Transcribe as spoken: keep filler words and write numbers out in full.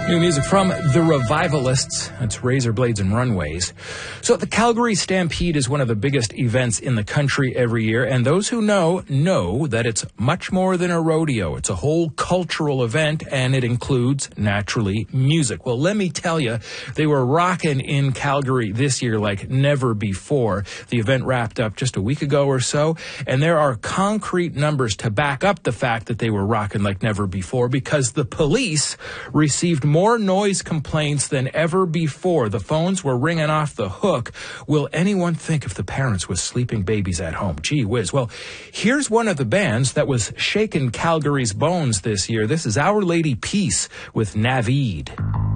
New music from The Revivalists. It's Razor Blades and Runways. So the Calgary Stampede is one of the biggest events in the country every year, and those who know, know that it's much more than a rodeo. It's a whole cultural event, and it includes, naturally, music. Well, let me tell you, they were rocking in Calgary this year like never before. The event wrapped up just a week ago or so, and there are concrete numbers to back up the fact that they were rocking like never before, because the police received more More noise complaints than ever before. The phones were ringing off the hook. Will anyone think of the parents with sleeping babies at home? Gee whiz. Well, here's one of the bands that was shaking Calgary's bones this year. This is Our Lady Peace with Naveed.